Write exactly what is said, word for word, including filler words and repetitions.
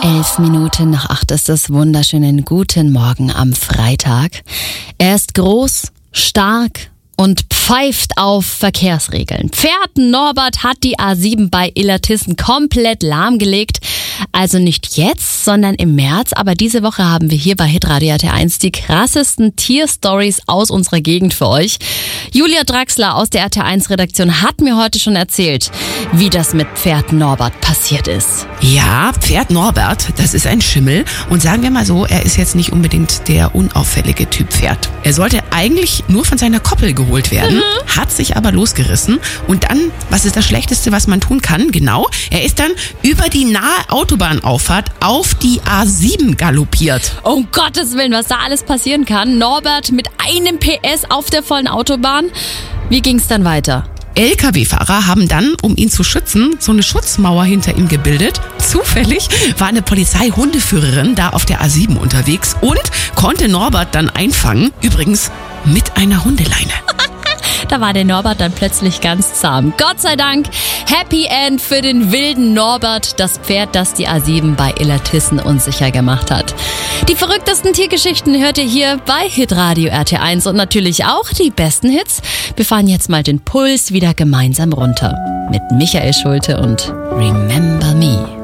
Elf Minuten nach acht ist es. Wunderschönen guten Morgen am Freitag. Er ist groß, stark und pfeift auf Verkehrsregeln. Pferd Norbert hat die A sieben bei Illertissen komplett lahmgelegt. Also nicht jetzt, sondern im März. Aber diese Woche haben wir hier bei Hitradio R T eins die krassesten Tierstories aus unserer Gegend für euch. Julia Draxler aus der R T eins Redaktion hat mir heute schon erzählt, wie das mit Pferd Norbert passiert ist. Ja, Pferd Norbert, das ist ein Schimmel. Und sagen wir mal so, er ist jetzt nicht unbedingt der unauffällige Typ Pferd. Er sollte eigentlich nur von seiner Koppel geholt werden, mhm. hat sich aber losgerissen. Und dann, was ist das Schlechteste, was man tun kann? Genau, er ist dann über die nahe Autobahnauffahrt auf die A sieben galoppiert. Um Gottes Willen, was da alles passieren kann. Norbert mit einem P S auf der vollen Autobahn. Wie ging's dann weiter? L K W-Fahrer haben dann, um ihn zu schützen, so eine Schutzmauer hinter ihm gebildet. Zufällig war eine Polizei-Hundeführerin da auf der A sieben unterwegs und konnte Norbert dann einfangen. Übrigens mit einer Hundeleine. Da war der Norbert dann plötzlich ganz zahm. Gott sei Dank, Happy End für den wilden Norbert, das Pferd, das die A sieben bei Illertissen unsicher gemacht hat. Die verrücktesten Tiergeschichten hört ihr hier bei Hitradio R T eins und natürlich auch die besten Hits. Wir fahren jetzt mal den Puls wieder gemeinsam runter mit Michael Schulte und Remember Me.